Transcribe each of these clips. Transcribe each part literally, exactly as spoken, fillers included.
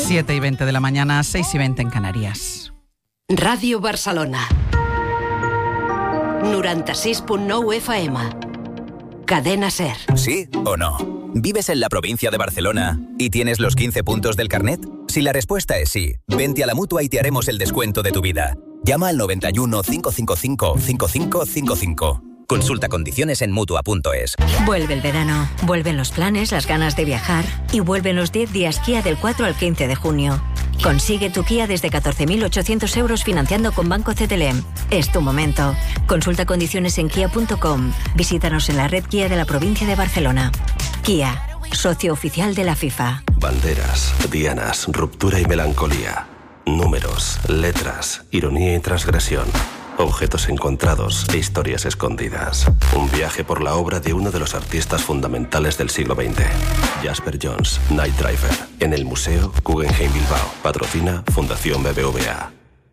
siete y veinte de la mañana, seis y veinte en Canarias. Ràdio Barcelona. noranta-sis punto nueve F M. Cadena SER. ¿Sí o no? ¿Vives en la provincia de Barcelona y tienes los quince puntos del carnet? Si la respuesta es sí, vente a la Mutua y te haremos el descuento de tu vida. Llama al noventa y uno, cinco cinco cinco, cinco cinco cinco cinco. Consulta condiciones en Mutua punto es. Vuelve el verano, vuelven los planes, las ganas de viajar y vuelven los diez días Kia del cuatro al quince de junio. Consigue tu Kia desde catorce mil ochocientos euros financiando con Banco C T L M. Es tu momento. Consulta condiciones en kia punto com. Visítanos en la red Kia de la provincia de Barcelona. Kia, socio oficial de la FIFA. Banderas, dianas, ruptura y melancolía. Números, letras, ironía y transgresión. Objetos encontrados e historias escondidas. Un viaje por la obra de uno de los artistas fundamentales del siglo veinte. Jasper Johns, Night Driver. En el Museo Guggenheim Bilbao. Patrocina Fundación B B V A.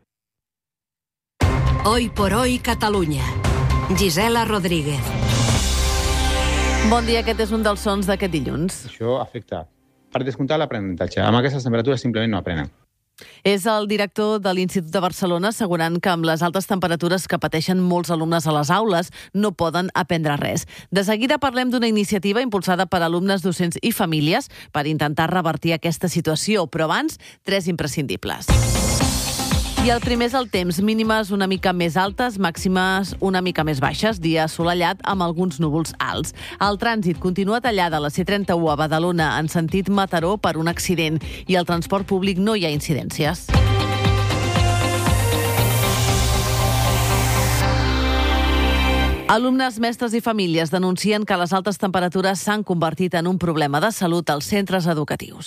Hoy por hoy, Catalunya. Gisela Rodríguez. Bon dia, aquest és un dels sons d'aquest dilluns. Això afecta, per descomptar, l'aprenentatge. Amb aquestes temperatures simplement no aprenen. És el director de l'Institut de Barcelona assegurant que amb les altes temperatures que pateixen molts alumnes a les aules no poden aprendre res. De seguida parlem d'una iniciativa impulsada per alumnes, docents i famílies per intentar revertir aquesta situació, però abans, tres imprescindibles. I el primer és el temps, mínimes una mica més altes, màximes una mica més baixes, dia assolellat amb alguns núvols alts. El trànsit continua tallat a la C trenta-u a Badalona en sentit Mataró per un accident i al transport públic no hi ha incidències. Alumnes, mestres i famílies denuncien que les altes temperatures s'han convertit en un problema de salut als centres educatius.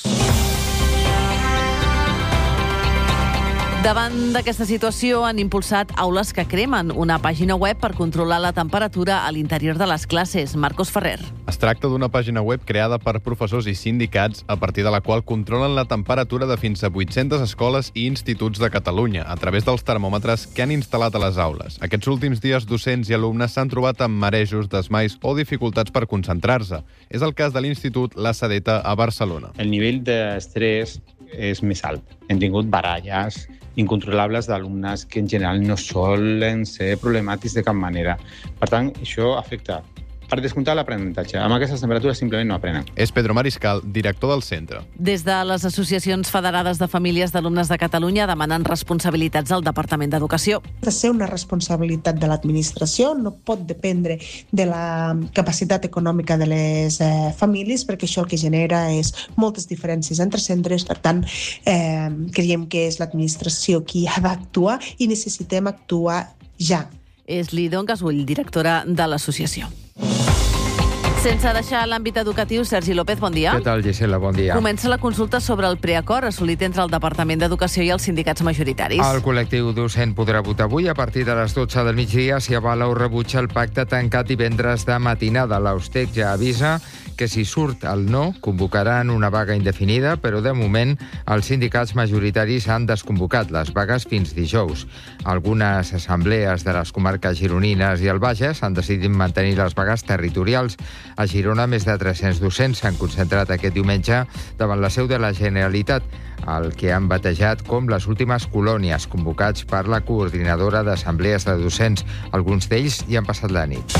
Davant d'aquesta situació han impulsat Aules que cremen, una pàgina web per controlar la temperatura a l'interior de les classes. Marcos Ferrer. Es tracta d'una pàgina web creada per professors i sindicats a partir de la qual controlen la temperatura de fins a vuit-centes escoles i instituts de Catalunya a través dels termòmetres que han instal·lat a les aules. Aquests últims dies, docents i alumnes s'han trobat amb marejos, desmais o dificultats per concentrar-se. És el cas de l'Institut La Sedeta a Barcelona. El nivell d'estrès és més alt. Hem tingut baralles incontrolables d'alumnes que en general no solen ser problemàtics de cap manera. Per tant, això afecta, per descomptar, l'aprenentatge. Amb aquestes temperatures simplement no aprenen. És Pedro Mariscal, director del centre. Des de les associacions federades de famílies d'alumnes de Catalunya demanen responsabilitats al Departament d'Educació. Ha de ser una responsabilitat de l'administració, no pot dependre de la capacitat econòmica de les eh, famílies, perquè això el que genera és moltes diferències entre centres. Per tant, eh, creiem que és l'administració qui ha d'actuar i necessitem actuar ja. És Lidon Gasull, directora de l'associació. Sense deixar l'àmbit educatiu, Sergi López, bon dia. Què tal, Gisela? Bon dia. Comença la consulta sobre el preacord assolit entre el Departament d'Educació i els sindicats majoritaris. El col·lectiu docent podrà votar avui a partir de les dotze del migdia si avala o rebutja el pacte tancat divendres de matinada. L'Austec ja avisa que si surt el no, convocaran una vaga indefinida, però de moment els sindicats majoritaris han desconvocat les vagues fins dijous. Algunes assemblees de les comarques gironines i el Bages han decidit mantenir les vagues territorials. A Girona, més de tres-cents docents s'han concentrat aquest diumenge davant la seu de la Generalitat, el que han batejat com les últimes colònies, convocats per la coordinadora d'assemblees de docents. Alguns d'ells hi han passat la nit.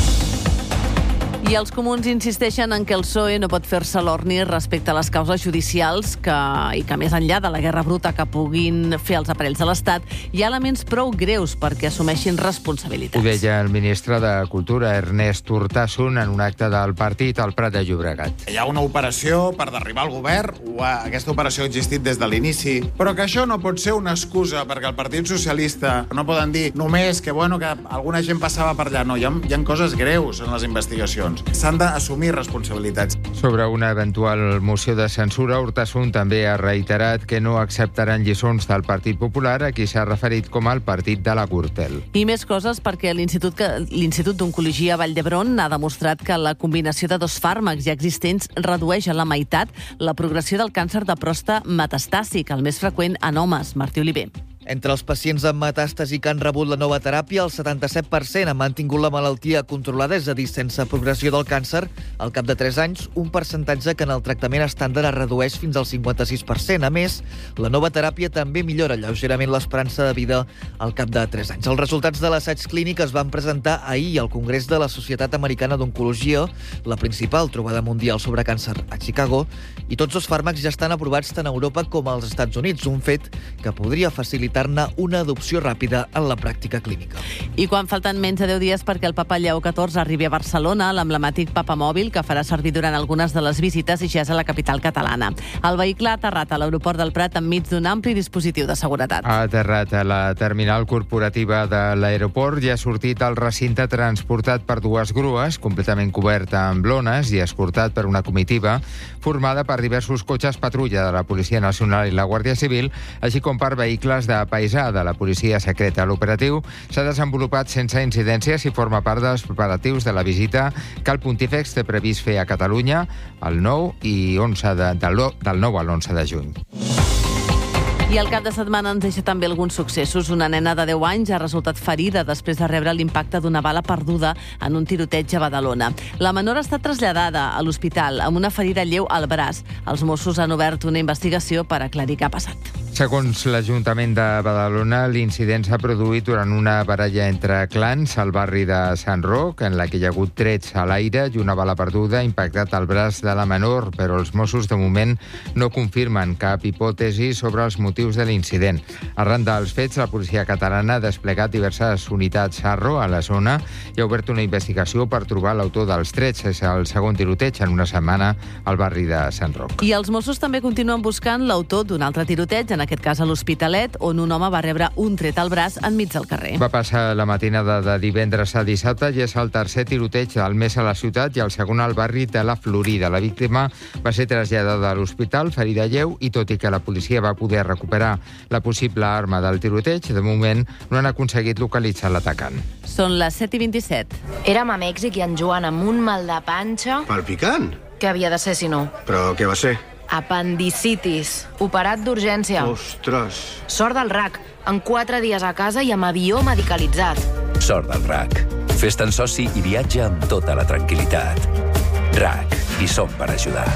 I els comuns insisteixen en que el P S O E no pot fer-se l'orni respecte a les causes judicials que, i que més enllà de la guerra bruta que puguin fer els aparells de l'Estat, hi ha elements prou greus perquè assumeixin responsabilitats. Ho deia el ministre de Cultura, Ernest Urtasun, en un acte del partit al Prat de Llobregat. Hi ha una operació per derribar el govern, o aquesta operació ha existit des de l'inici, però que això no pot ser una excusa perquè el Partit Socialista no poden dir només que, bueno, que alguna gent passava per allà. No, hi ha, hi ha coses greus en les investigacions. S'han d'assumir responsabilitats. Sobre una eventual moció de censura, Urtasun també ha reiterat que no acceptaran lliçons del Partit Popular, a qui s'ha referit com al partit de la Gürtel. I més coses perquè l'Institut l'Institut d'Oncologia Vall d'Hebron ha demostrat que la combinació de dos fàrmacs ja existents redueix a la meitat la progressió del càncer de pròstata metastàsic, el més freqüent en homes. Martí Oliver. Entre els pacients amb metàstasi que han rebut la nova teràpia, el setanta-set per cent han mantingut la malaltia controlada, és a dir, sense progressió del càncer, al cap de tres anys, un percentatge que en el tractament estàndard es redueix fins al cinquanta-sis per cent. A més, la nova teràpia també millora lleugerament l'esperança de vida al cap de tres anys. Els resultats de l'assaig clínic es van presentar ahir al Congrés de la Societat Americana d'Oncologia, la principal trobada mundial sobre càncer a Chicago, i tots els fàrmacs ja estan aprovats tant a Europa com als Estats Units, un fet que podria facilitar-ne una adopció ràpida en la pràctica clínica. I quan falten menys de deu dies perquè el papa Lleó catorze arribi a Barcelona, l'emblemàtic papamòbil que farà servir durant algunes de les visites i ja és a la capital catalana. El vehicle ha aterrat a l'aeroport del Prat enmig d'un ampli dispositiu de seguretat. Ha aterrat a la terminal corporativa de l'aeroport i ha sortit al recinte transportat per dues grues, completament coberta amb lones i escortat per una comitiva formada per diversos cotxes patrulla de la Policia Nacional i la Guàrdia Civil, així com per vehicles de paisà de la policia secreta. L'operatiu s'ha desenvolupat sense incidències i forma part dels preparatius de la visita que el Pontífex té previst fer a Catalunya el nou i onze de, del, del nou a l'onze de juny. I el cap de setmana ens deixa també alguns successos. Una nena de deu anys ha resultat ferida després de rebre l'impacte d'una bala perduda en un tiroteig a Badalona. La menor ha estat traslladada a l'hospital amb una ferida lleu al braç. Els Mossos han obert una investigació per aclarir què ha passat. Segons l'Ajuntament de Badalona, l'incident s'ha produït durant una baralla entre clans al barri de Sant Roc, en la que hi ha hagut trets a l'aire i una bala perduda ha impactat al braç de la menor, però els Mossos de moment no confirmen cap hipòtesi sobre els motius de l'incident. Arran dels fets, la policia catalana ha desplegat diverses unitats Arro a la zona i ha obert una investigació per trobar l'autor dels trets. És el segon tiroteig en una setmana al barri de Sant Roc. I els Mossos també continuen buscant l'autor d'un altre tiroteig, en aquest cas a l'Hospitalet, on un home va rebre un tret al braç enmig del carrer. Va passar la matinada de divendres a dissabte i és el tercer tiroteig al mes a la ciutat i el segon al barri de la Florida. La víctima va ser traslladada a l'hospital, ferida lleu, i tot i que la policia va poder recuperar la possible arma del tiroteig, de moment no han aconseguit localitzar l'atacant. Són les set i vint-i-set. Érem a Mèxic i en Joan amb un mal de panxa... Palpicant? Què havia de ser si no? Però què va ser? Apendicitis. Operat d'urgència. Ostres. Sort del R A C. En quatre dies a casa i amb avió medicalitzat. Sort del R A C. Fes-te'n soci i viatja amb tota la tranquil·litat. R A C. Hi som per ajudar.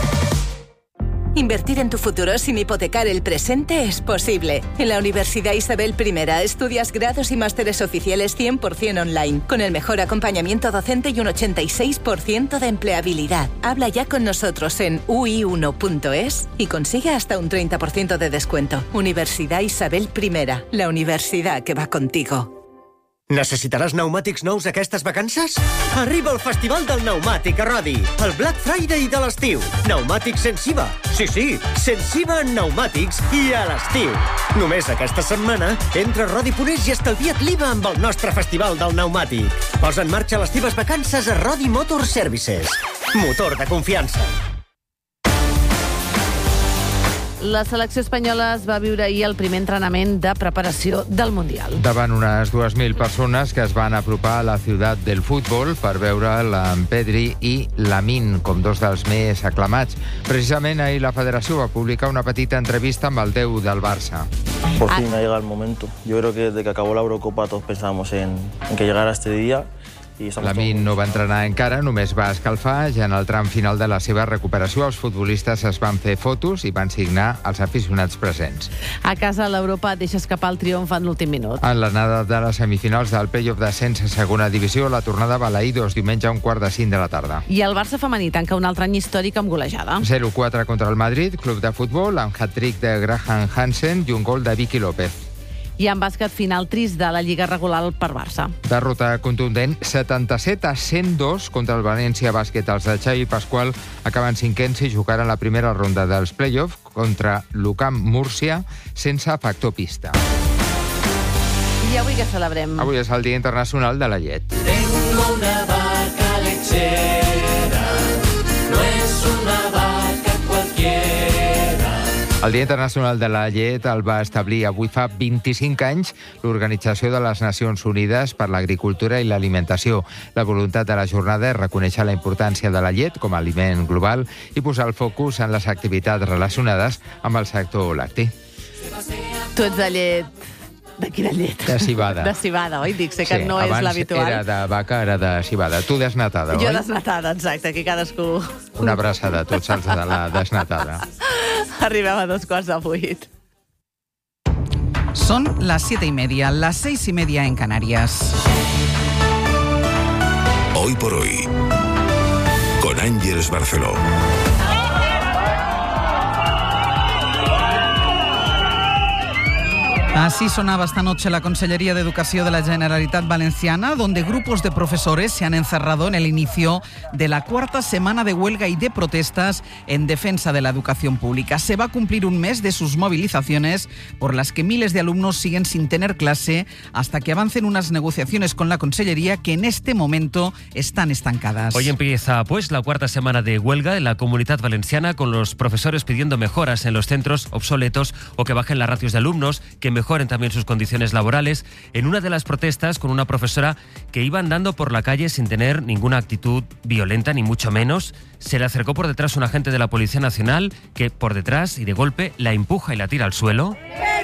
Invertir en tu futuro sin hipotecar el presente es posible. En la Universidad Isabel I estudias grados y másteres oficiales cien por ciento online, con el mejor acompañamiento docente y un ochenta y seis por ciento de empleabilidad. Habla ya con nosotros en u i uno punto es y consigue hasta un treinta por ciento de descuento. Universidad Isabel I, la universidad que va contigo. Necessitaràs pneumàtics nous aquestes vacances? Arriba el Festival del Pneumàtic a Rodi, el Black Friday de l'estiu. Pneumàtics sense I V A. Sí, sí, sense I V A en pneumàtics i a l'estiu. Només aquesta setmana, entra a Rodi punt es i estalvia't l'I V A amb el nostre Festival del Pneumàtic. Posa en marxa les teves vacances a Rodi Motor Services. Motor de confiança. La selecció espanyola es va viure ahir el primer entrenament de preparació del Mundial. Davant unes dues mil persones que es van apropar a la ciutat del futbol per veure l'en Pedri i Lamine com dos dels més aclamats. Precisament ahir la federació va publicar una petita entrevista amb el déu del Barça. Por fin ha llegado el momento. Yo creo que desde que acabó la Eurocopa todos pensábamos en, en que llegara este día. Lamine no va entrenar encara, només va escalfar. Ja en el tram final de la seva recuperació, els futbolistes es van fer fotos i van signar els aficionats presents. A casa, l'Europa deixa escapar el triomf en l'últim minut. En l'anada de les semifinals del play-off d'ascens a segona divisió, la tornada va a l'Eidos diumenge a un quart de cinc de la tarda. I el Barça femení tanca un altre any històric amb golejada. zero quatre contra el Madrid, club de futbol, amb hat-trick de Graham Hansen i un gol de Vicky López. I en bàsquet, final trist de la Lliga regular per Barça. Derrota contundent, setanta-set a cent dos contra el València Bàsquet. Els de Xavi Pasqual acaben cinquens i jugaran la primera ronda dels play-off contra l'Ucamp Múrcia sense factor pista. I avui què celebrem? Avui és el Dia Internacional de la Llet. Tengo una vaca lechera, no es una vaca cualquiera. El Dia Internacional de la Llet el va establir avui fa vint-i-cinc anys l'Organització de les Nacions Unides per l'Agricultura i l'Alimentació. La voluntat de la jornada és reconèixer la importància de la llet com a aliment global i posar el focus en les activitats relacionades amb el sector lacti. Tu ets de llet... De quina llet? De cibada. De cibada, oi? Dic, sé que Sí, no és l'habitual. abans era de vaca, ara de cibada. Tu desnatada, Jo oi? desnatada, exacte, aquí cadascú... Una abraçada, tu ets de la desnatada. Arribem a dos quarts de vuit. Son las siete y media, las seis y media en Canarias. Hoy por hoy, con Ángeles Barceló. Así sonaba esta noche la Consellería de Educación de la Generalitat Valenciana, donde grupos de profesores se han encerrado en el inicio de la cuarta semana de huelga y de protestas en defensa de la educación pública. Se va a cumplir un mes de sus movilizaciones, por las que miles de alumnos siguen sin tener clase hasta que avancen unas negociaciones con la Consellería que en este momento están estancadas. Hoy empieza pues la cuarta semana de huelga en la Comunitat Valenciana, con los profesores pidiendo mejoras en los centros obsoletos o que bajen las ratios de alumnos, que mejoren también sus condiciones laborales. En una de las protestas, con una profesora que iba andando por la calle sin tener ninguna actitud violenta, ni mucho menos, se le acercó por detrás un agente de la Policía Nacional que por detrás y de golpe la empuja y la tira al suelo.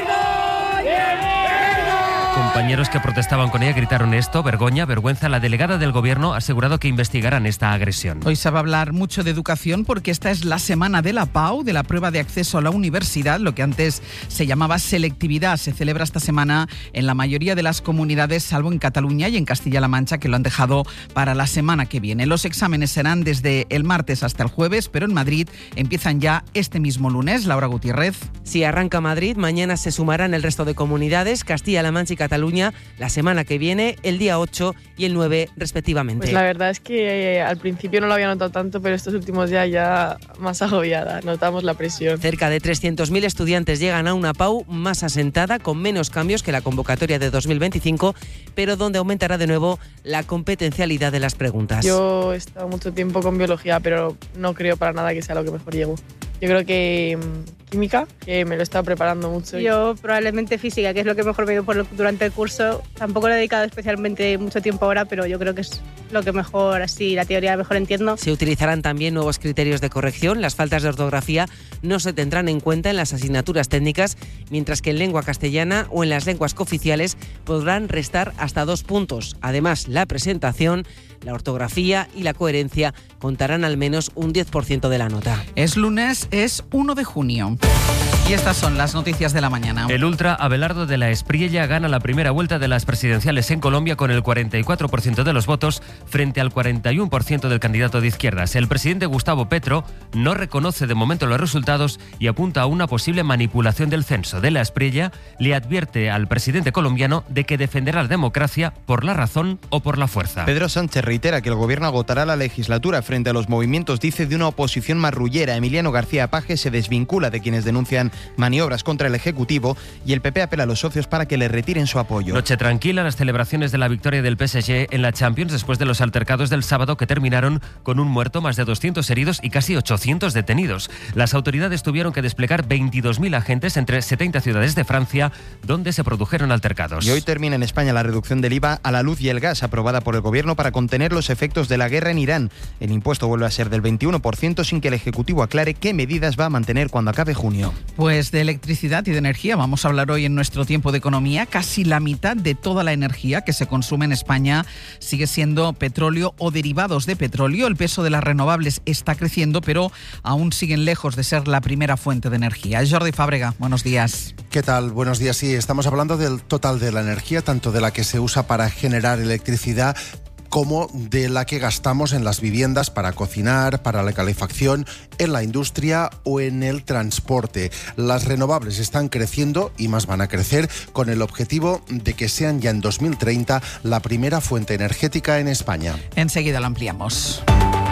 Compañeros que protestaban con ella gritaron esto: vergoña, vergüenza. La delegada del Gobierno ha asegurado que investigarán esta agresión. Hoy se va a hablar mucho de educación porque esta es la semana de la P A U, de la prueba de acceso a la universidad, lo que antes se llamaba selectividad. Se celebra esta semana en la mayoría de las comunidades, salvo en Cataluña y en Castilla-La Mancha, que lo han dejado para la semana que viene. Los exámenes serán desde el martes hasta el jueves, pero en Madrid empiezan ya este mismo lunes. Laura Gutiérrez. Si arranca Madrid, mañana se sumarán el resto de comunidades, Castilla-La Mancha y Cataluña, la semana que viene, el día ocho y el nueve, respectivamente. Pues la verdad es que eh, al principio no lo había notado tanto, pero estos últimos días ya más agobiada, notamos la presión. Cerca de trescientos mil estudiantes llegan a una P A U más asentada, con menos cambios que la convocatoria de dos mil veinticinco, pero donde aumentará de nuevo la competencialidad de las preguntas. Yo he estado mucho tiempo con biología, pero no creo para nada que sea lo que mejor llego. Yo creo que mmm, química, que me lo he estado preparando mucho. Yo probablemente física, que es lo que mejor me he ido por durante el curso. Tampoco le he dedicado especialmente mucho tiempo ahora, pero yo creo que es lo que mejor, así, la teoría mejor entiendo. Se utilizarán también nuevos criterios de corrección. Las faltas de ortografía no se tendrán en cuenta en las asignaturas técnicas, mientras que en lengua castellana o en las lenguas cooficiales podrán restar hasta dos puntos. Además, la presentación, la ortografía y la coherencia contarán al menos un diez por ciento de la nota. Es lunes, es uno de junio. Y estas son las noticias de la mañana. El ultra Abelardo de la Espriella gana la primera vuelta de las presidenciales en Colombia con el cuarenta y cuatro por ciento de los votos frente al cuarenta y uno por ciento del candidato de izquierdas. El presidente Gustavo Petro no reconoce de momento los resultados y apunta a una posible manipulación del censo. De la Espriella le advierte al presidente colombiano de que defenderá la democracia por la razón o por la fuerza. Pedro Sánchez reitera que el gobierno agotará la legislatura frente a los movimientos, dice, de una oposición marrullera. Emiliano García Paje se desvincula de quienes denuncian maniobras contra el Ejecutivo y el P P apela a los socios para que le retiren su apoyo. Noche tranquila, las celebraciones de la victoria del P S G en la Champions después de los altercados del sábado que terminaron con un muerto, más de doscientos heridos y casi ochocientos detenidos. Las autoridades tuvieron que desplegar veintidós mil agentes entre setenta ciudades de Francia donde se produjeron altercados. Y hoy termina en España la reducción del I V A a la luz y el gas aprobada por el gobierno para contener los efectos de la guerra en Irán. El impuesto vuelve a ser del veintiuno por ciento sin que el Ejecutivo aclare qué medidas va a mantener cuando acabe junio. Pues de electricidad y de energía vamos a hablar hoy en nuestro tiempo de economía. Casi la mitad de toda la energía que se consume en España sigue siendo petróleo o derivados de petróleo. El peso de las renovables está creciendo, pero aún siguen lejos de ser la primera fuente de energía. Jordi Fábrega, buenos días. ¿Qué tal? Buenos días. Sí, estamos hablando del total de la energía, tanto de la que se usa para generar electricidad como de la que gastamos en las viviendas para cocinar, para la calefacción, en la industria o en el transporte. Las renovables están creciendo y más van a crecer, con el objetivo de que sean ya en dos mil treinta la primera fuente energética en España. Enseguida lo ampliamos.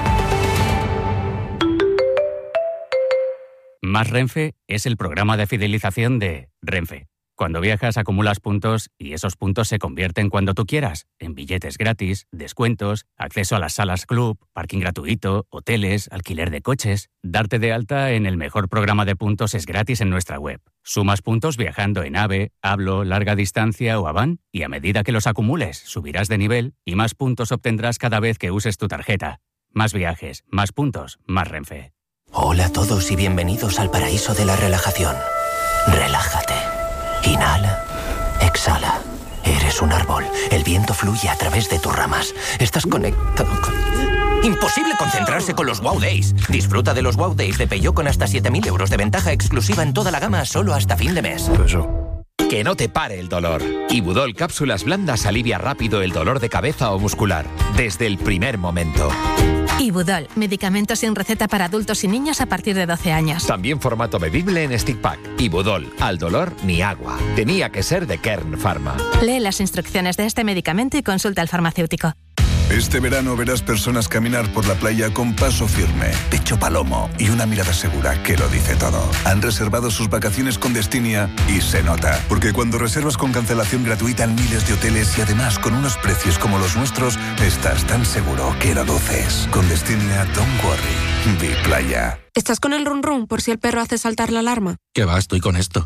Más Renfe es el programa de fidelización de Renfe. Cuando viajas acumulas puntos y esos puntos se convierten cuando tú quieras en billetes gratis, descuentos, acceso a las salas club, parking gratuito, hoteles, alquiler de coches. Darte de alta en el mejor programa de puntos es gratis en nuestra web. Sumas puntos viajando en AVE, Hablo, Larga Distancia o Avan y a medida que los acumules subirás de nivel y más puntos obtendrás cada vez que uses tu tarjeta. Más viajes, más puntos, más Renfe. Hola a todos y bienvenidos al paraíso de la relajación. Relájate. Inhala, exhala. Eres un árbol. El viento fluye a través de tus ramas. Estás conectado con... Imposible concentrarse con los Wow Days. Disfruta de los Wow Days de Peugeot con hasta siete mil euros de ventaja exclusiva en toda la gama solo hasta fin de mes. Que no te pare el dolor. Ibudol Cápsulas Blandas alivia rápido el dolor de cabeza o muscular, desde el primer momento. Ibudol, medicamento sin receta para adultos y niños a partir de doce años. También formato bebible en stick pack. Ibudol, al dolor ni agua. Tenía que ser de Kern Pharma. Lee las instrucciones de este medicamento y consulta al farmacéutico. Este verano verás personas caminar por la playa con paso firme, pecho palomo y una mirada segura que lo dice todo. Han reservado sus vacaciones con Destinia y se nota, porque cuando reservas con cancelación gratuita en miles de hoteles y además con unos precios como los nuestros, estás tan seguro que lo luces. Con Destinia, don't worry. Be playa. ¿Estás con el run run por si el perro hace saltar la alarma? ¿Qué va? Estoy con esto.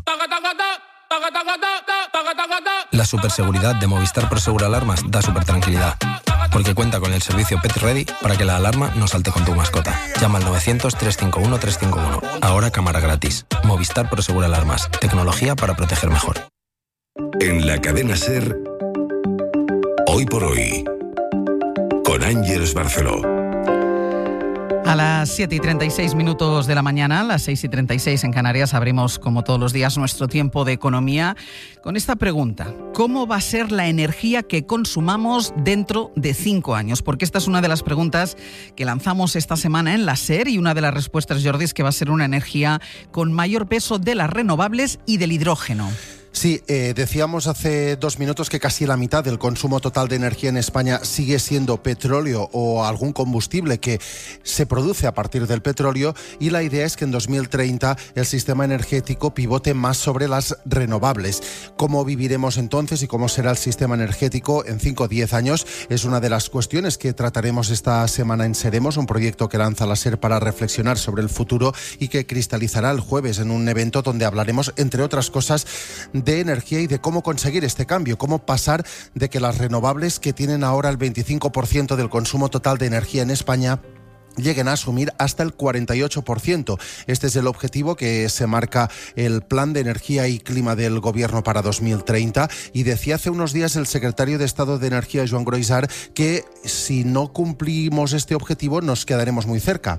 La superseguridad de Movistar Prosegur Alarmas da super tranquilidad, porque cuenta con el servicio Pet Ready para que la alarma no salte con tu mascota. Llama al novecientos, trescientos cincuenta y uno, trescientos cincuenta y uno. Ahora cámara gratis. Movistar Prosegur Alarmas. Tecnología para proteger mejor. En la cadena SER, Hoy por Hoy, con Ángeles Barceló. A las siete y treinta y seis minutos de la mañana, a las seis y treinta y seis en Canarias, abrimos como todos los días nuestro tiempo de economía con esta pregunta: ¿cómo va a ser la energía que consumamos dentro de cinco años? Porque esta es una de las preguntas que lanzamos esta semana en la SER, y una de las respuestas, Jordi, es que va a ser una energía con mayor peso de las renovables y del hidrógeno. Sí, eh, decíamos hace dos minutos que casi la mitad del consumo total de energía en España sigue siendo petróleo o algún combustible que se produce a partir del petróleo, y la idea es que en dos mil treinta el sistema energético pivote más sobre las renovables. ¿Cómo viviremos entonces y cómo será el sistema energético en cinco o diez años? Es una de las cuestiones que trataremos esta semana en Seremos, un proyecto que lanza la SER para reflexionar sobre el futuro y que cristalizará el jueves en un evento donde hablaremos, entre otras cosas, de energía y de cómo conseguir este cambio, cómo pasar de que las renovables, que tienen ahora el veinticinco por ciento del consumo total de energía en España, lleguen a asumir hasta el cuarenta y ocho por ciento. Este es el objetivo que se marca el Plan de Energía y Clima del Gobierno para dos mil treinta, y decía hace unos días el secretario de Estado de Energía, Joan Groisart, que si no cumplimos este objetivo nos quedaremos muy cerca.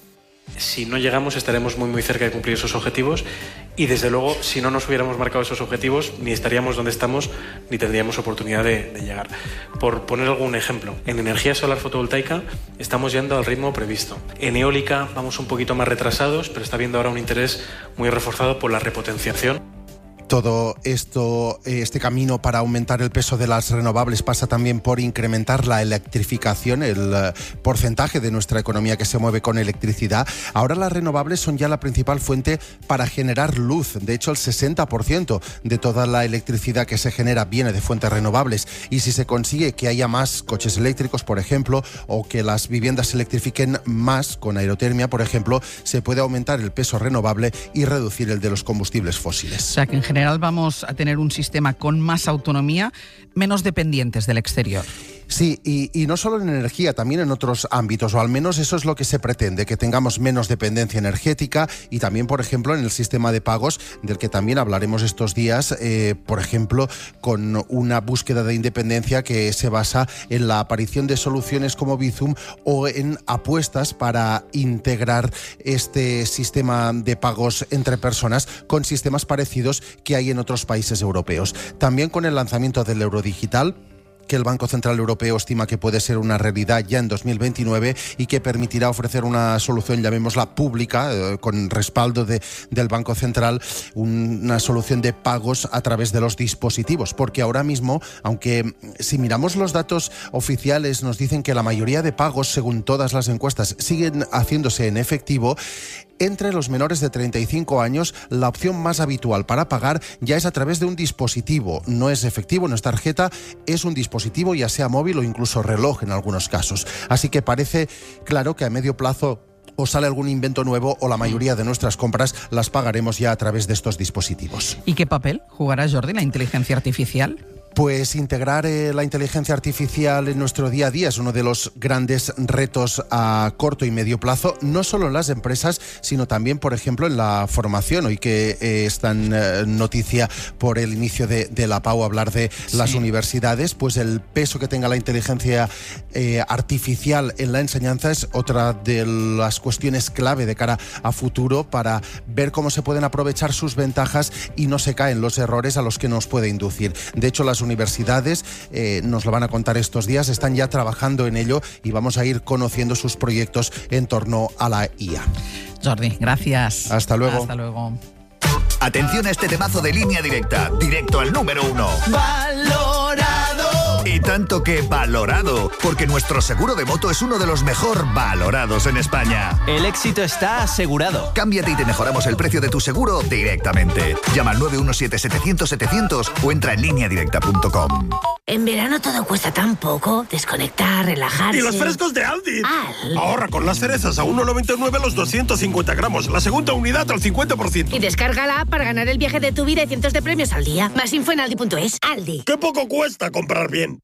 Si no llegamos, estaremos muy muy cerca de cumplir esos objetivos, y desde luego, si no nos hubiéramos marcado esos objetivos, ni estaríamos donde estamos, ni tendríamos oportunidad de, de llegar. Por poner algún ejemplo, en energía solar fotovoltaica estamos yendo al ritmo previsto. En eólica vamos un poquito más retrasados, pero está habiendo ahora un interés muy reforzado por la repotenciación. Todo esto, este camino para aumentar el peso de las renovables pasa también por incrementar la electrificación, el porcentaje de nuestra economía que se mueve con electricidad. Ahora las renovables son ya la principal fuente para generar luz. De hecho, el sesenta por ciento de toda la electricidad que se genera viene de fuentes renovables. Y si se consigue que haya más coches eléctricos, por ejemplo, o que las viviendas se electrifiquen más con aerotermia, por ejemplo, se puede aumentar el peso renovable y reducir el de los combustibles fósiles. O sea que en general vamos a tener un sistema con más autonomía, menos dependientes del exterior. Sí, y, y no solo en energía, también en otros ámbitos, o al menos eso es lo que se pretende, que tengamos menos dependencia energética, y también, por ejemplo, en el sistema de pagos, del que también hablaremos estos días, eh, por ejemplo, con una búsqueda de independencia que se basa en la aparición de soluciones como Bizum o en apuestas para integrar este sistema de pagos entre personas con sistemas parecidos que hay en otros países europeos. También con el lanzamiento del euro digital, que el Banco Central Europeo estima que puede ser una realidad ya en dos mil veintinueve y que permitirá ofrecer una solución, llamémosla pública, eh, con respaldo de, del Banco Central, una solución de pagos a través de los dispositivos. Porque ahora mismo, aunque si miramos los datos oficiales nos dicen que la mayoría de pagos, según todas las encuestas, siguen haciéndose en efectivo, entre los menores de treinta y cinco años, la opción más habitual para pagar ya es a través de un dispositivo. No es efectivo, no es tarjeta, es un dispositivo, ya sea móvil o incluso reloj en algunos casos. Así que parece claro que a medio plazo o sale algún invento nuevo o la mayoría de nuestras compras las pagaremos ya a través de estos dispositivos. ¿Y qué papel jugará, Jordi, la inteligencia artificial? Pues integrar eh, la inteligencia artificial en nuestro día a día es uno de los grandes retos a corto y medio plazo, no solo en las empresas, sino también, por ejemplo, en la formación. Hoy que eh, está en eh, noticia por el inicio de, de la P A U hablar de sí. las universidades, pues el peso que tenga la inteligencia eh, artificial en la enseñanza es otra de las cuestiones clave de cara a futuro para ver cómo se pueden aprovechar sus ventajas y no se caen los errores a los que nos puede inducir. De hecho, las universidades, eh, nos lo van a contar estos días, están ya trabajando en ello y vamos a ir conociendo sus proyectos en torno a la I A. Jordi, gracias. Hasta luego. Hasta luego. Atención a este temazo de Línea Directa, directo al número uno. ¡Valorado! Y tanto que valorado, porque nuestro seguro de moto es uno de los mejor valorados en España. El éxito está asegurado. Cámbiate y te mejoramos el precio de tu seguro directamente. Llama al nueve uno siete setecientos setecientos o entra en línea directa punto com. En verano todo cuesta tan poco. Desconectar, relajarse. ¡Y los frescos de Aldi! Aldi. Ahorra con las cerezas a uno noventa y nueve los doscientos cincuenta gramos. La segunda unidad al cincuenta por ciento. Y descárgala para ganar el viaje de tu vida y cientos de premios al día. Más info en aldi punto es. Aldi. ¡Qué poco cuesta comprar bien!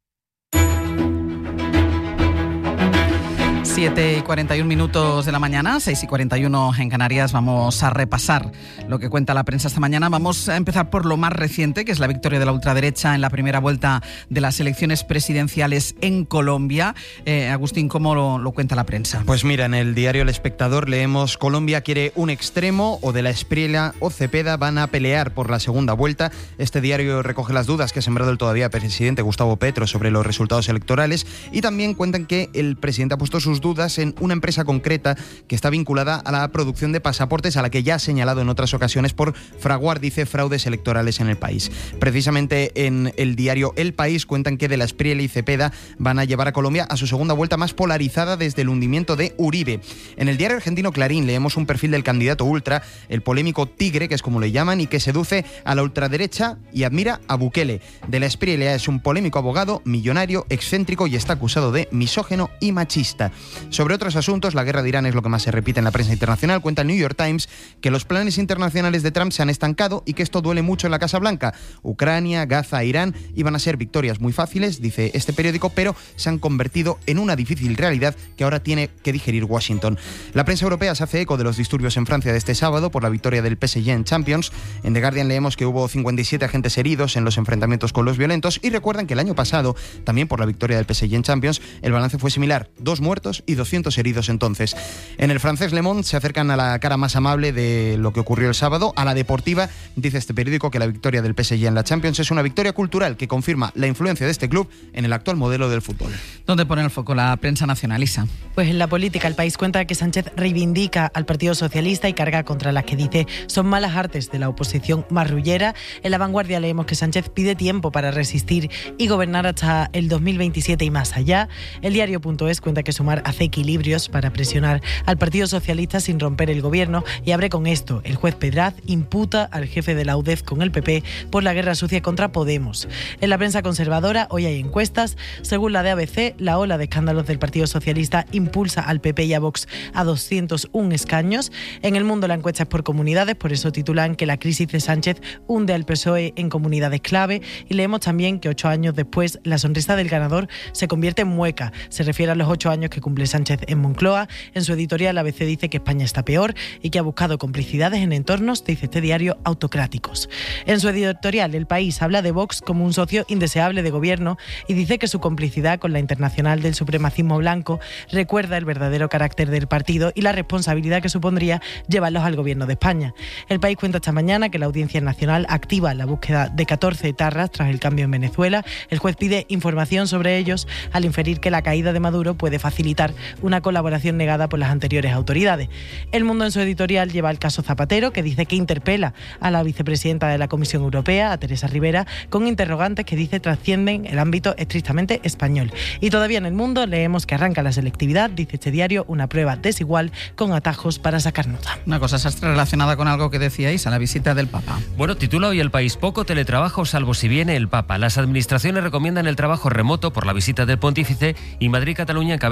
siete y cuarenta y un minutos de la mañana, seis y cuarenta y uno en Canarias. Vamos a repasar lo que cuenta la prensa esta mañana. Vamos a empezar por lo más reciente, que es la victoria de la ultraderecha en la primera vuelta de las elecciones presidenciales en Colombia. Eh, Agustín, ¿cómo lo, lo cuenta la prensa? Pues mira, en el diario El Espectador leemos: Colombia quiere un extremo, o de la Espriella o Cepeda van a pelear por la segunda vuelta. Este diario recoge las dudas que ha sembrado el todavía presidente Gustavo Petro sobre los resultados electorales, y también cuentan que el presidente ha puesto sus dudas en una empresa concreta que está vinculada a la producción de pasaportes, a la que ya ha señalado en otras ocasiones por fraguar, dice, fraudes electorales en el país. Precisamente en el diario El País cuentan que de la Espriella y Cepeda van a llevar a Colombia a su segunda vuelta más polarizada desde el hundimiento de Uribe. En el diario argentino Clarín leemos un perfil del candidato ultra, el polémico Tigre, que es como le llaman, y que seduce a la ultraderecha y admira a Bukele. De la Espriella es un polémico abogado, millonario, excéntrico y está acusado de misógeno y machista. Sobre otros asuntos, la guerra de Irán es lo que más se repite en la prensa internacional. Cuenta el New York Times que los planes internacionales de Trump se han estancado y que esto duele mucho en la Casa Blanca. Ucrania, Gaza, Irán iban a ser victorias muy fáciles, dice este periódico, pero se han convertido en una difícil realidad que ahora tiene que digerir Washington. La prensa europea se hace eco de los disturbios en Francia de este sábado por la victoria del P S G en Champions. En The Guardian leemos que hubo cincuenta y siete agentes heridos en los enfrentamientos con los violentos, y recuerdan que el año pasado, también por la victoria del P S G en Champions, el balance fue similar: dos muertos y doscientos heridos entonces. En el francés Le Monde se acercan a la cara más amable de lo que ocurrió el sábado, a la deportiva. Dice este periódico que la victoria del P S G en la Champions es una victoria cultural que confirma la influencia de este club en el actual modelo del fútbol. ¿Dónde pone el foco la prensa nacional, Isa? Pues en la política. El País cuenta que Sánchez reivindica al Partido Socialista y carga contra las que dice son malas artes de la oposición marrullera. En La Vanguardia leemos que Sánchez pide tiempo para resistir y gobernar hasta el dos mil veintisiete y más allá. El diario punto es cuenta que Sumar hace equilibrios para presionar al Partido Socialista sin romper el gobierno, y abre con esto: el juez Pedraz imputa al jefe de la U D E F con el P P por la guerra sucia contra Podemos. En la prensa conservadora hoy hay encuestas. Según la de A B C, la ola de escándalos del Partido Socialista impulsa al P P y a Vox a doscientos uno escaños. En El Mundo la encuesta es por comunidades, por eso titulan que la crisis de Sánchez hunde al P S O E en comunidades clave, y leemos también que ocho años después la sonrisa del ganador se convierte en mueca. Se refiere a los ocho años que cumple Sánchez en Moncloa. En su editorial A B C dice que España está peor y que ha buscado complicidades en entornos, dice este diario, autocráticos. En su editorial El País habla de Vox como un socio indeseable de gobierno y dice que su complicidad con la internacional del supremacismo blanco recuerda el verdadero carácter del partido y la responsabilidad que supondría llevarlos al gobierno de España. El País cuenta esta mañana que la Audiencia Nacional activa la búsqueda de catorce etarras tras el cambio en Venezuela. El juez pide información sobre ellos al inferir que la caída de Maduro puede facilitar una colaboración negada por las anteriores autoridades. El Mundo en su editorial lleva el caso Zapatero, que dice que interpela a la vicepresidenta de la Comisión Europea, a Teresa Rivera, con interrogantes que dice trascienden el ámbito estrictamente español. Y todavía en El Mundo leemos que arranca la selectividad, dice este diario, una prueba desigual con atajos para sacar nota. Una cosa sastre relacionada con algo que decíais, a la visita del Papa. Bueno, titula hoy El País: poco teletrabajo salvo si viene el Papa. Las administraciones recomiendan el trabajo remoto por la visita del pontífice, y Madrid y Cataluña encabezan esta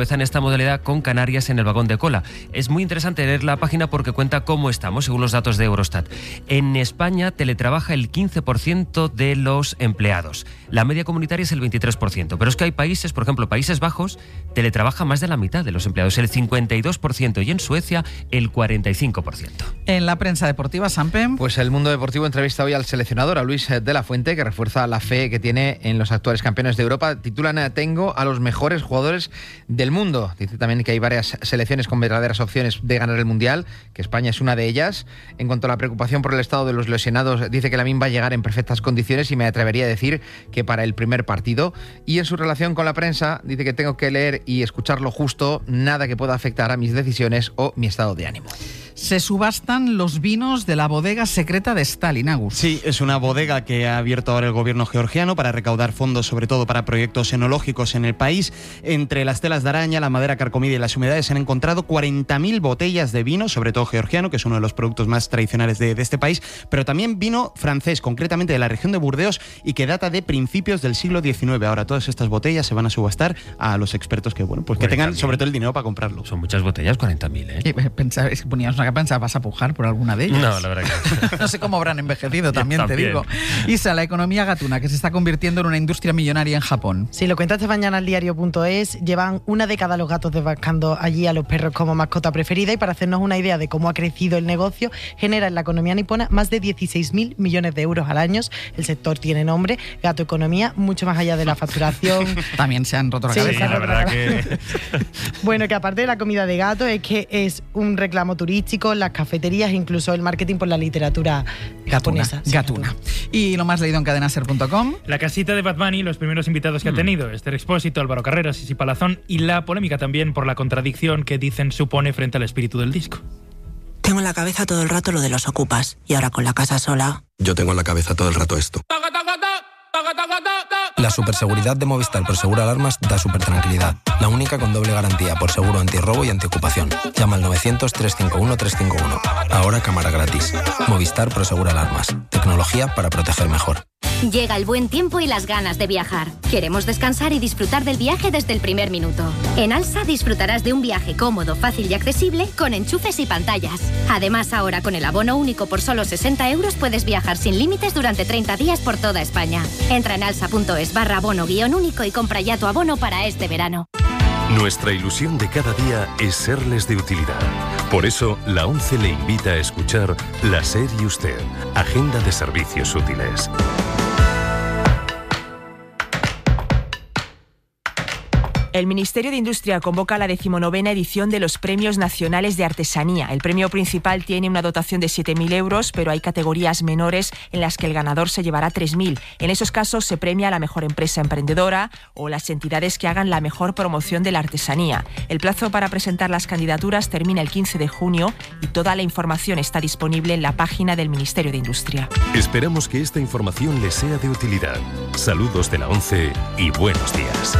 modalidad con Canarias en el vagón de cola. Es muy interesante leer la página porque cuenta cómo estamos, según los datos de Eurostat. En España teletrabaja el quince por ciento de los empleados. La media comunitaria es el veintitrés por ciento. Pero es que hay países, por ejemplo, Países Bajos, teletrabaja más de la mitad de los empleados, el cincuenta y dos por ciento, y en Suecia el cuarenta y cinco por ciento. En la prensa deportiva, Sampe. Pues el Mundo Deportivo entrevista hoy al seleccionador, a Luis de la Fuente, que refuerza la fe que tiene en los actuales campeones de Europa. Titulan Tengo a los mejores jugadores del mundo. Dice también que hay varias selecciones con verdaderas opciones de ganar el Mundial, que España es una de ellas. En cuanto a la preocupación por el estado de los lesionados, dice que Lamine va a llegar en perfectas condiciones y me atrevería a decir que para el primer partido. Y en su relación con la prensa, dice que tengo que leer y escuchar lo justo, nada que pueda afectar a mis decisiones o mi estado de ánimo. Se subastan los vinos de la bodega secreta de Stalin, Agus. Sí, es una bodega que ha abierto ahora el gobierno georgiano para recaudar fondos, sobre todo para proyectos enológicos en el país. Entre las telas de araña, la madera carcomida y las humedades se han encontrado cuarenta mil botellas de vino, sobre todo georgiano, que es uno de los productos más tradicionales de, de este país, pero también vino francés, concretamente de la región de Burdeos, y que data de principios del siglo diecinueve. Ahora todas estas botellas se van a subastar a los expertos que, bueno, pues que tengan sobre todo el dinero para comprarlo. Son muchas botellas, cuarenta mil, ¿eh? Pensaba, es que poníamos una capa, ¿vas a pujar por alguna de ellas? No, la verdad que no sé cómo habrán envejecido, también, también te digo. Isa, la economía gatuna, que se está convirtiendo en una industria millonaria en Japón. Sí, lo cuenta esta mañana al diario punto es. Llevan una década los gatos desbancando allí a los perros como mascota preferida, y para hacernos una idea de cómo ha crecido el negocio, genera en la economía nipona más de dieciséis mil millones de euros al año. El sector tiene nombre, Gato Economía, mucho más allá de la facturación. También se han roto la sí, cabeza. Sí, la verdad que... Bueno, que aparte de la comida de gato, es que es un reclamo turístico, las cafeterías, incluso el marketing por la literatura gatuna, japonesa. Gatuna. Y lo más leído en cadenaser punto com. La casita de Bad Bunny, los primeros invitados que mm. ha tenido, Esther Expósito, Álvaro Carreras, Sisi Palazón, y la polémica también por la contradicción que dicen supone frente al espíritu del disco. Tengo en la cabeza todo el rato lo de los ocupas, y ahora con la casa sola... Yo tengo en la cabeza todo el rato esto. La superseguridad de Movistar Prosegur Alarmas da super tranquilidad. La única con doble garantía por seguro antirrobo y antiocupación. Llama al novecientos, trescientos cincuenta y uno, trescientos cincuenta y uno. Ahora cámara gratis. Movistar Prosegur Alarmas. Tecnología para proteger mejor. Llega el buen tiempo y las ganas de viajar. Queremos descansar y disfrutar del viaje desde el primer minuto. En Alsa disfrutarás de un viaje cómodo, fácil y accesible con enchufes y pantallas. Además, ahora con el abono único por solo sesenta euros puedes viajar sin límites durante treinta días por toda España. Entra en alsa punto es barra abono guión único y compra ya tu abono para este verano. Nuestra ilusión de cada día es serles de utilidad. Por eso, la ONCE le invita a escuchar La SER y Usted, Agenda de Servicios Útiles. El Ministerio de Industria convoca la decimonovena edición de los Premios Nacionales de Artesanía. El premio principal tiene una dotación de siete mil euros, pero hay categorías menores en las que el ganador se llevará tres mil. En esos casos se premia a la mejor empresa emprendedora o las entidades que hagan la mejor promoción de la artesanía. El plazo para presentar las candidaturas termina el quince de junio y toda la información está disponible en la página del Ministerio de Industria. Esperamos que esta información les sea de utilidad. Saludos de la ONCE y buenos días.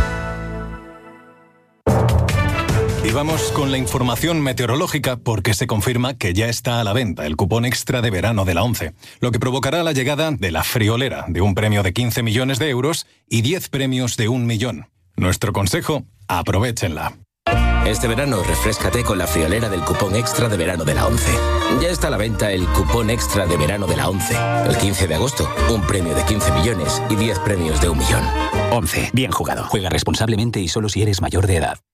Y vamos con la información meteorológica porque se confirma que ya está a la venta el cupón extra de verano de la ONCE, lo que provocará la llegada de la friolera de un premio de quince millones de euros y diez premios de un millón. Nuestro consejo, aprovéchenla. Este verano refréscate con la friolera del cupón extra de verano de la ONCE. Ya está a la venta el cupón extra de verano de la ONCE. El quince de agosto, un premio de quince millones y diez premios de un millón. ONCE, bien jugado. Juega responsablemente y solo si eres mayor de edad.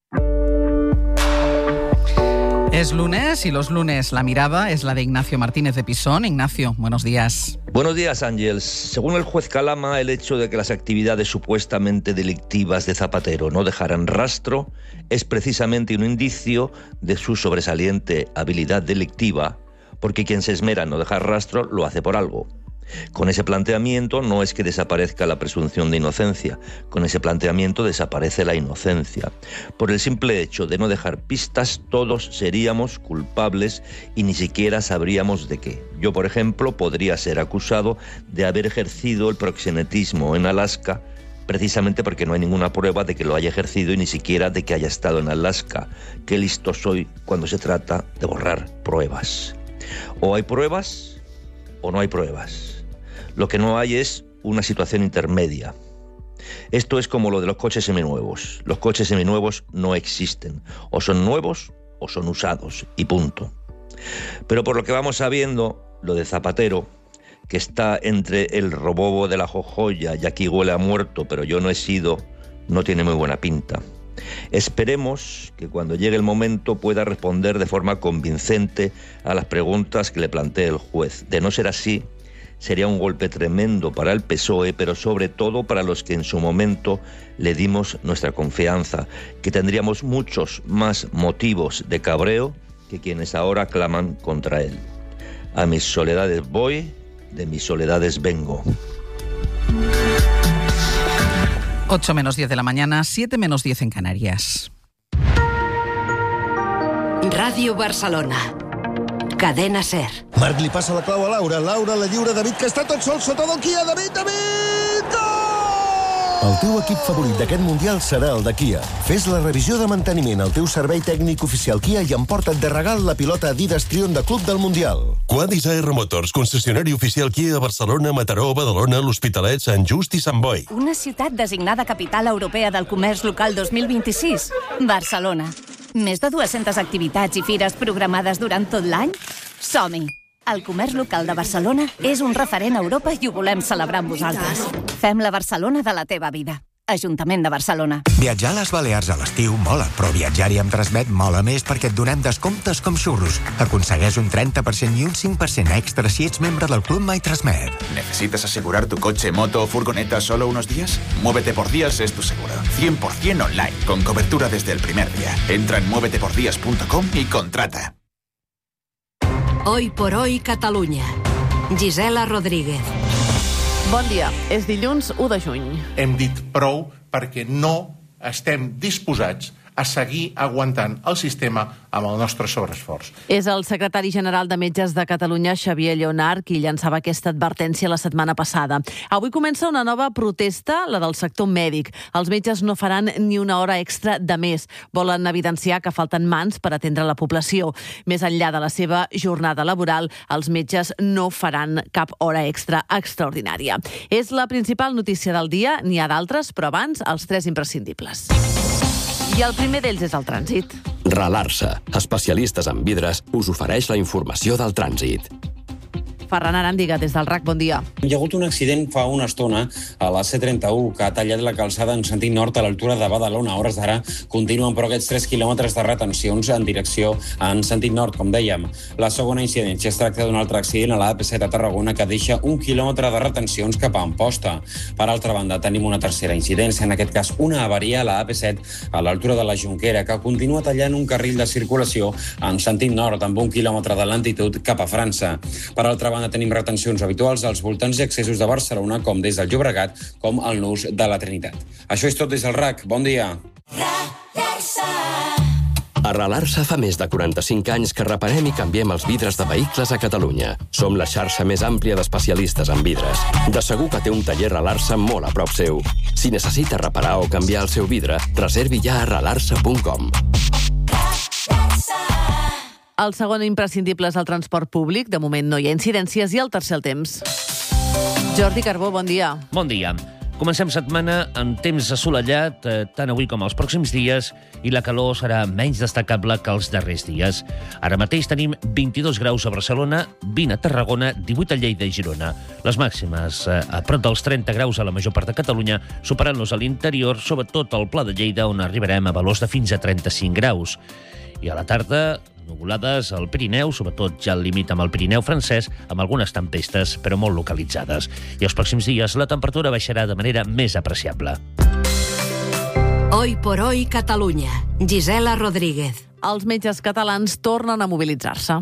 Es lunes y los lunes la mirada es la de Ignacio Martínez de Pisón. Ignacio, buenos días. Buenos días, Ángels. Según el juez Calama, el hecho de que las actividades supuestamente delictivas de Zapatero no dejaran rastro es precisamente un indicio de su sobresaliente habilidad delictiva, porque quien se esmera en no dejar rastro lo hace por algo. Con ese planteamiento no es que desaparezca la presunción de inocencia, con ese planteamiento desaparece la inocencia. Por el simple hecho de no dejar pistas, todos seríamos culpables y ni siquiera sabríamos de qué. Yo, por ejemplo, podría ser acusado de haber ejercido el proxenetismo en Alaska, precisamente porque no hay ninguna prueba de que lo haya ejercido y ni siquiera de que haya estado en Alaska. Qué listo soy cuando se trata de borrar pruebas. O hay pruebas o no hay pruebas. Lo que no hay es una situación intermedia. Esto es como lo de los coches seminuevos. Los coches seminuevos no existen. O son nuevos o son usados, y punto. Pero por lo que vamos sabiendo, lo de Zapatero, que está entre el robobo de la jojoya y aquí huele a muerto, pero yo no he sido, no tiene muy buena pinta. Esperemos que cuando llegue el momento pueda responder de forma convincente a las preguntas que le plantee el juez. De no ser así, sería un golpe tremendo para el P S O E, pero sobre todo para los que en su momento le dimos nuestra confianza, que tendríamos muchos más motivos de cabreo que quienes ahora claman contra él. A mis soledades voy, de mis soledades vengo. ocho menos diez de la mañana, siete menos diez en Canarias. Ràdio Barcelona. Cadena SER. Marc li passa la clau a Laura. Laura la lliura a David, que està tot sol sota del Kia. David, David! Gol! El teu equip favorit d'aquest Mundial serà el de Kia. Fes la revisió de manteniment al teu servei tècnic oficial Kia i emporta't de regal la pilota Adidas Triumph de Club del Mundial. Quadis A R Motors, concessionari oficial Kia a Barcelona, Mataró, Badalona, l'Hospitalet, Sant Just i Sant Boi. Una ciutat designada Capital Europea del Comerç Local dos mil vint-i-sis. Barcelona. Més de dues-centes activitats i fires programades durant tot l'any? Som-hi! El comerç local de Barcelona és un referent a Europa i ho volem celebrar amb vosaltres. Fem la Barcelona de la teva vida. Ajuntament de Barcelona. Viatjar a les Balears a l'estiu mola, però viatjar-hi amb Transmet mola més perquè et donem descomptes com xurros. Aconsegueix un treinta per cent i un cinc per cent extra si ets membre del Club My Transmet. ¿Necesitas asegurar tu coche, moto o furgoneta solo unos días? Muévete por Días es tu seguro. cien por ciento online, con cobertura desde el primer día. Entra en muévete por días punto com y contrata. Hoy por hoy, Catalunya. Gisela Rodríguez. Bon dia. És dilluns u de juny. Hem dit prou perquè no estem disposats a seguir aguantant el sistema amb el nostre sobreesforç. És el secretari general de Metges de Catalunya, Xavier Lleonart, qui llançava aquesta advertència la setmana passada. Avui comença una nova protesta, la del sector mèdic. Els metges no faran ni una hora extra de més. Volen evidenciar que falten mans per atendre la població. Més enllà de la seva jornada laboral, els metges no faran cap hora extra extraordinària. És la principal notícia del dia, n'hi ha d'altres, però abans els tres imprescindibles. I el primer d'ells és el trànsit. Ralarsa, especialistes en vidres, us ofereix la informació del trànsit. Ferran Aràndiga, des del R A C, bon dia. Hi ha hagut un accident fa una estona a la C trenta-u que ha tallat la calçada en sentit nord a l'altura de Badalona. A hores d'ara continuen però aquests tres quilòmetres de retencions en direcció en sentit nord, com dèiem. La segona incidència es tracta d'un altre accident a la A P set a Tarragona que deixa un quilòmetre de retencions cap a Amposta. Per altra banda, tenim una tercera incidència, en aquest cas una avaria a la A P set a l'altura de la Jonquera que continua tallant un carril de circulació en sentit nord amb un quilòmetre de lentitud cap a França. Per altra banda, tenim retencions habituals als voltants i accessos de Barcelona, com des del Llobregat, com al Nus de la Trinitat. Això és tot des del R A C. Bon dia. A Ralarsa fa més de quaranta-cinc anys que reparem i canviem els vidres de vehicles a Catalunya. Som la xarxa més àmplia d'especialistes en vidres. De segur que té un taller Ralarsa molt a prop seu. Si necessita reparar o canviar el seu vidre, reservi ja a ralarsa punt com. El segon imprescindible és el transport públic. De moment no hi ha incidències. I el tercer, el temps. Jordi Carbó, bon dia. Bon dia. Comencem setmana en temps assolellat, eh, tant avui com els pròxims dies, i la calor serà menys destacable que els darrers dies. Ara mateix tenim vint-i-dos graus a Barcelona, vint a Tarragona, divuit a Lleida i Girona. Les màximes eh, a prop dels trenta graus a la major part de Catalunya, superant-los a l'interior, sobretot al Pla de Lleida, on arribarem a valors de fins a trenta-cinc graus. I a la tarda, nuvolades al Pirineu, sobretot ja al límit amb el Pirineu francès, amb algunes tempestes, però molt localitzades. I els pròxims dies la temperatura baixarà de manera més apreciable. Hoy por hoy, Catalunya. Gisela Rodríguez. Els metges catalans tornen a mobilitzar-se.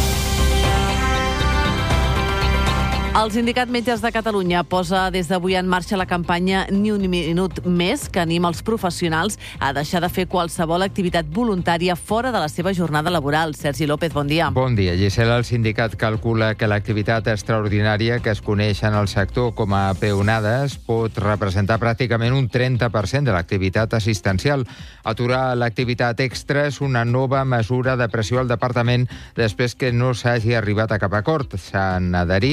El Sindicat Metges de Catalunya posa des d'avui en marxa la campanya Ni un minut més, que anima els professionals a deixar de fer qualsevol activitat voluntària fora de la seva jornada laboral. Sergi López, bon dia. Bon dia. Gisela, el sindicat calcula que l'activitat extraordinària que es coneix en el sector com a peonades pot representar pràcticament un trenta per cent de l'activitat assistencial. Aturar l'activitat extra és una nova mesura de pressió al departament després que no s'hagi arribat a cap acord. S'han adherit a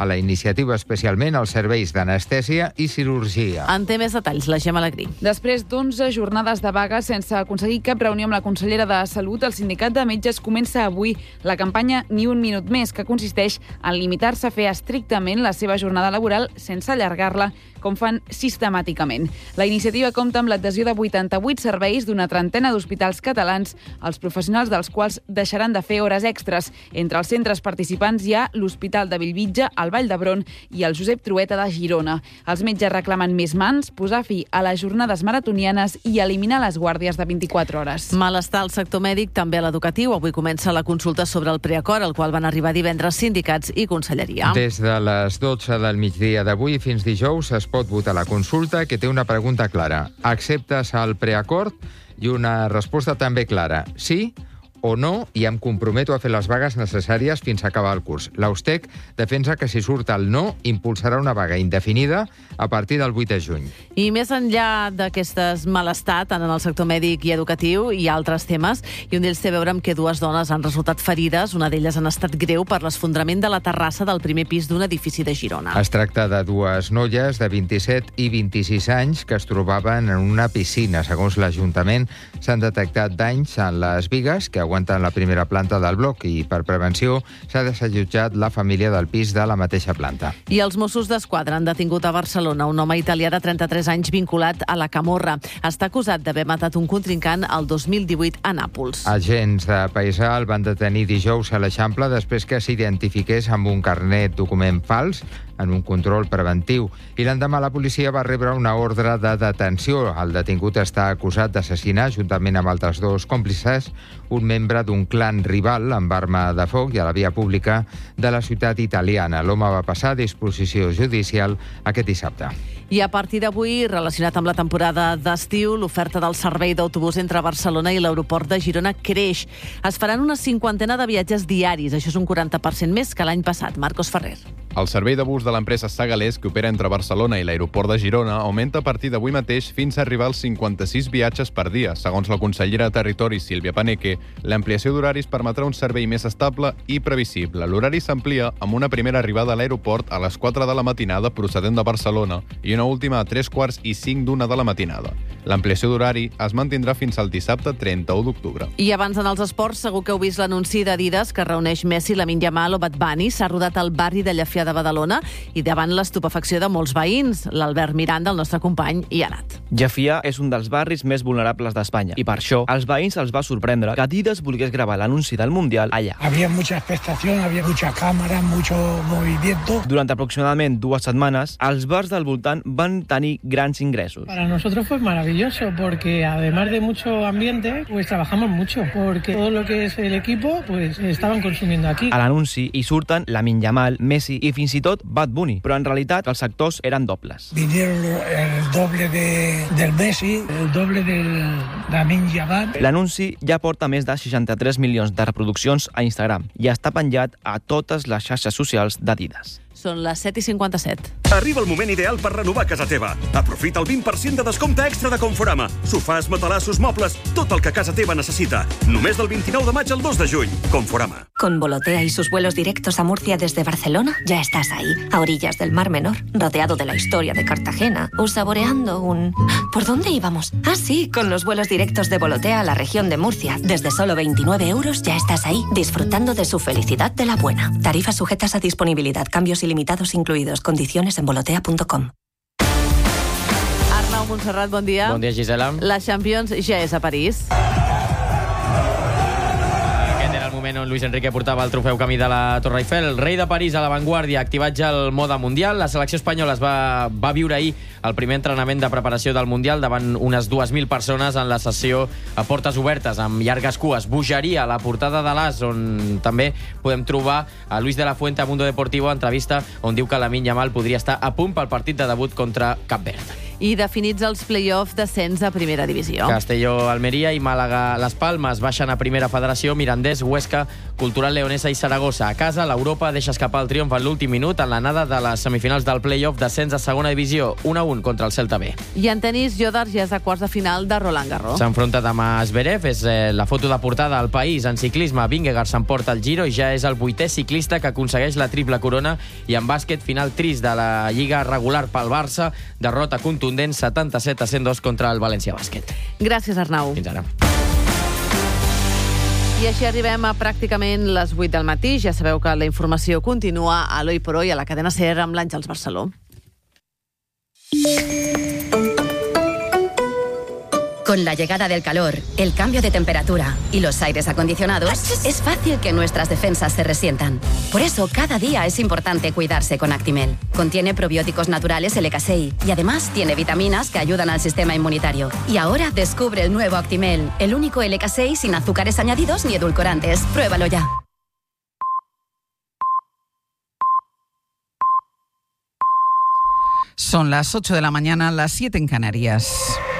la iniciativa especialment als serveis d'anestèsia i cirurgia. En té més detalls la Gemma Alegrí. Després d'onze jornades de vaga sense aconseguir cap reunió amb la consellera de Salut, el sindicat de metges comença avui la campanya Ni un minut més, que consisteix en limitar-se a fer estrictament la seva jornada laboral sense allargar-la, com fan sistemàticament. La iniciativa compta amb l'adhesió de vuitanta-vuit serveis d'una trentena d'hospitals catalans, els professionals dels quals deixaran de fer hores extres. Entre els centres participants hi ha l'Hospital de Bellvitge, el Vall d'Hebron i el Josep Trueta de Girona. Els metges reclamen més mans, posar fi a les jornades maratonianes i eliminar les guàrdies de vint-i-quatre hores. Malestar al sector mèdic, també a l'educatiu. Avui comença la consulta sobre el preacord, al qual van arribar divendres sindicats i conselleria. Des de les dotze del migdia d'avui fins dijous es pot votar la consulta, que té una pregunta clara. Acceptes el preacord? I una resposta també clara. Sí o no, i em comprometo a fer les vagues necessàries fins a acabar el curs. L'Austec defensa que si surt el no, impulsarà una vaga indefinida a partir del vuit de juny. I més enllà d'aquestes malestar, tant en el sector mèdic i educatiu, hi ha altres temes, i un d'ells té a veure amb que dues dones han resultat ferides, una d'elles en estat greu per l'esfondrament de la terrassa del primer pis d'un edifici de Girona. Es tracta de dues noies de vint-i-set i vint-i-sis anys que es trobaven en una piscina. Segons l'Ajuntament, s'han detectat danys en les bigues que aguanten la primera planta del bloc i, per prevenció, s'ha desallotjat la família del pis de la mateixa planta. I els Mossos d'Esquadra han detingut a Barcelona un home italià de trenta-tres anys vinculat a la Camorra. Està acusat d'haver matat un contrincant el dos mil divuit a Nàpols. Agents de Paisà el van detenir dijous a l'Eixample després que s'identifiqués amb un carnet document fals en un control preventiu, i l'endemà la policia va rebre una ordre de detenció. El detingut està acusat d'assassinar, juntament amb altres dos còmplices, un membre d'un clan rival amb arma de foc i a la via pública de la ciutat italiana. L'home va passar a disposició judicial aquest dissabte. I a partir d'avui, relacionat amb la temporada d'estiu, l'oferta del servei d'autobús entre Barcelona i l'aeroport de Girona creix. Es faran una cinquantena de viatges diaris. Això és un quaranta per cent més que l'any passat. Marcos Ferrer. El servei de bus de l'empresa Sagalés, que opera entre Barcelona i l'aeroport de Girona, augmenta a partir d'avui mateix fins a arribar als cinquanta-sis viatges per dia. Segons la consellera de Territori, Sílvia Paneque, l'ampliació d'horaris permetrà un servei més estable i previsible. L'horari s'amplia amb una primera arribada a l'aeroport a les quatre de la matinada procedent de Barcelona i una última a tres quarts i cinc d'una de la matinada. L'ampliació d'horari es mantindrà fins al dissabte trenta-u d'octubre. I abans en els esports, segur que heu vist l'anunci d'Adidas que reuneix Messi, Lamine Yamal o Bad Bunny. S'ha rodat al barri de Llefià de Badalona i davant l'estupefacció de molts veïns. L'Albert Miranda, el nostre company, hi ha anat. Llefià és un dels barris més vulnerables d'Espanya i per això als veïns els va sorprendre que Adidas volgués gravar l'anunci del Mundial allà. Había mucha expectación, había mucha cámara, mucho movimiento. Durant aproximadament dues setmanes, els bars del voltant van tenir grans ingressos. Para nosotros fue maravilloso porque además de mucho ambiente, pues trabajamos mucho porque todo lo que es el equipo, pues estaban consumiendo aquí. A l'anunci hi surten Lamine Yamal, Messi i fins i tot Bad Bunny, però en realitat els actors eren dobles. Vinieron el doble de, del Messi, el doble del Lamine Yamal. L'anunci ja porta més de seixanta-tres milions de reproduccions a Instagram i està penjat a totes les xarxes socials d'Adidas. Són les set i cinquanta-set. Arriba el moment ideal per renovar casa teva. Aprofita el vint per cent de descompte extra de Conforama. Sofàs, matalassos, mobles, tot el que casa teva necessita. Només del vint-i-nou de maig al dos de juny. Conforama. Con Volotea y sus vuelos directos a Murcia desde Barcelona, ya estás ahí, a orillas del Mar Menor, rodeado de la historia de Cartagena, o saboreando un... ¿Por dónde íbamos? Ah, sí, con los vuelos directos de Volotea a la región de Murcia. Desde solo veintinueve euros ya estás ahí, disfrutando de su felicidad de la buena. Tarifas sujetas a disponibilidad, cambios ilimitados incluidos, condiciones en volotea punto com. Arnau Montserrat, bon dia. Bon dia, Gisela. La Champions ja és a París. Moment on Luis Enrique portava el trofeu camí de la Torre Eiffel. El rei de París a l'avantguàrdia, activat ja el mode mundial. La selecció espanyola es va, va viure ahir el primer entrenament de preparació del Mundial davant unes dues mil persones en la sessió a portes obertes, amb llargues cues. Bogeria, la portada de l'As, on també podem trobar a Luis de la Fuente a Mundo Deportivo, entrevista on diu que Lamine Yamal podria estar a punt pel partit de debut contra Cap Verd. i definits els play-offs d'ascens a primera divisió. Castelló, Almeria i Màlaga, Les Palmes baixen a primera federació, Mirandés, Huesca, Cultural Leonesa i Saragossa. A casa, l'Europa deixa escapar el triomf en l'últim minut en l'anada de les semifinals del play-off d'ascens a segona divisió, un a un contra el Celta B. I en tenis, Jodar ja és a quarts de final de Roland Garros. S'enfronta amb Zverev, és eh, la foto de portada al País. En ciclisme, Vingegaard s'emporta el Giro i ja és el vuitè ciclista que aconsegueix la triple corona. I en bàsquet, final trist de la Lliga regular pel Barça, derrota contundent setanta-set a cent dos contra el València Bàsquet. Gràcies, Arnau. Fins ara. I així arribem a pràcticament les vuit del matí. Ja sabeu que la informació continua a l'Hoy por Hoy, a la cadena SER, amb l'Àngels Barceló. Con la llegada del calor, el cambio de temperatura y los aires acondicionados, es fácil que nuestras defensas se resientan. Por eso, cada día es importante cuidarse con Actimel. Contiene probióticos naturales L K seis y además tiene vitaminas que ayudan al sistema inmunitario. Y ahora descubre el nuevo Actimel, el único L K seis sin azúcares añadidos ni edulcorantes. Pruébalo ya. Son las ocho de la mañana, las siete en Canarias.